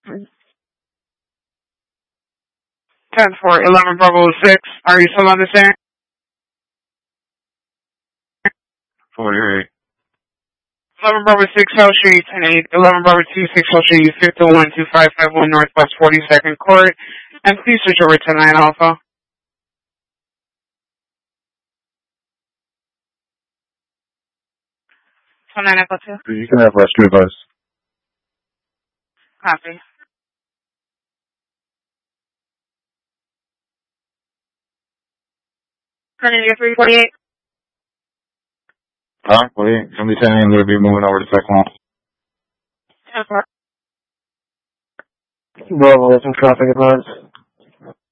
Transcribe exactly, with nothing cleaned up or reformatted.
ten four, eleven Bravo six. Are you still on the stand? forty-eight. eleven Bravo six, L Street, ten eight. eleven Bravo two six, L Street, fifty-one two five five one Northwest forty-second Court. And please switch over to nine Alpha. nine Alpha two. You can have rescue advice. Copy. Turning to three forty-eight. Huh? forty-eight. Somebody saying I'm going to be moving over to second one. ten four. Bravo, some traffic advice.